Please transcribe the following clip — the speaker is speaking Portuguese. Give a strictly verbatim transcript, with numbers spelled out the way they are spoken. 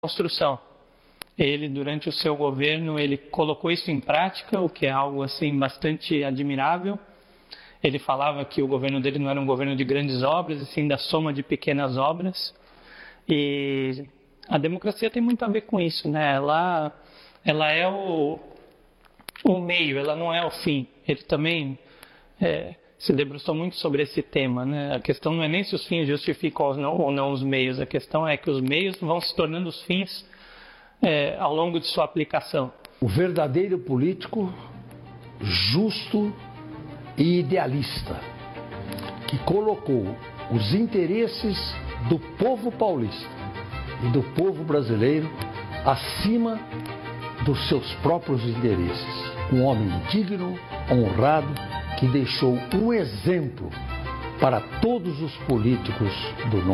construção. Ele, durante o seu governo, ele colocou isso em prática, o que é algo assim bastante admirável. Ele falava que o governo dele não era um governo de grandes obras, e sim da soma de pequenas obras. E a democracia tem muito a ver com isso, né? Ela, ela é o, o meio, ela não é o fim. Ele também é, se debruçou muito sobre esse tema, né? A questão não é nem se os fins justificam ou não, ou não os meios, a questão é que os meios vão se tornando os fins é, ao longo de sua aplicação. O verdadeiro político justo e idealista, que colocou os interesses do povo paulista e do povo brasileiro acima dos seus próprios interesses. Um homem digno, honrado, que deixou um exemplo para todos os políticos do nosso